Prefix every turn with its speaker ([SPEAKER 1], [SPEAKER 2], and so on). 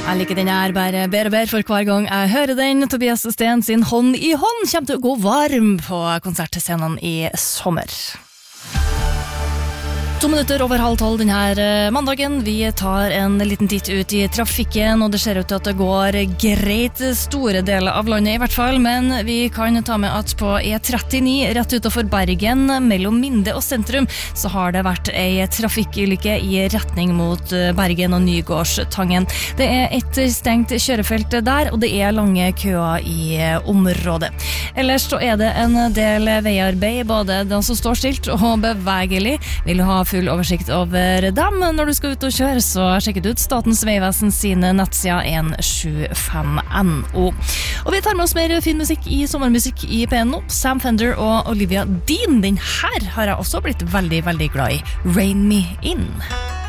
[SPEAKER 1] Jeg liker den her bare bedre og bedre for hver gang jeg hører den. Tobias Sten sin Hånd i hånd kommer til å gå varm på konsertscenen i sommer. 2 minutter over 11:30 denne mandagen. Vi tar en liten titt ut i trafikken, og det ser ut til at det går greit store deler av landet i hvert fall, men vi kan ta med at på E39 rett utenfor Bergen, mellom Minde og sentrum, så har det vært ei trafikkulykke i retning mot Bergen og Nygårdstangen. Det er et stengt kjørefelt der, og det er lange køer i området. Ellers så er det en del veiarbeid, både den som står stilt og bevegelig. Vil du ha full oversikt over dem når du skal ut og kjøre, så sjekk ut Statens Vegvesen sine nettsider 175.no. Og vi tar med oss mer fin musikk i sommermusikk i P1 nå. Sam Fender og Olivia Dean. Den her har jeg også blitt veldig, veldig glad i. Rain Me In.